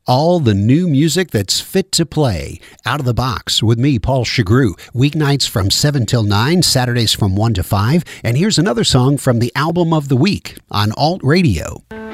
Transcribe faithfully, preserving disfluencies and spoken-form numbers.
All the new music that's fit to play. Out of the Box with me, Paul Chagru. Weeknights from seven till nine, Saturdays from one to five. And here's another song from the album of the week on Alt Radio.